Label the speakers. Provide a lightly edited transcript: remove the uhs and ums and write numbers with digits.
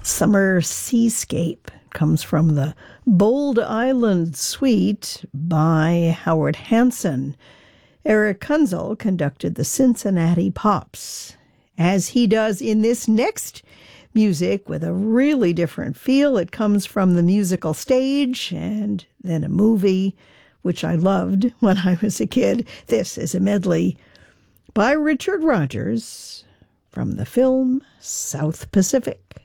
Speaker 1: Summer Seascape comes from the Bold Island Suite by Howard Hanson. Eric Kunzel conducted the Cincinnati Pops, as he does in this next music with a really different feel. It comes from the musical stage and then a movie, which I loved when I was a kid. This is a medley by Richard Rodgers from the film South Pacific.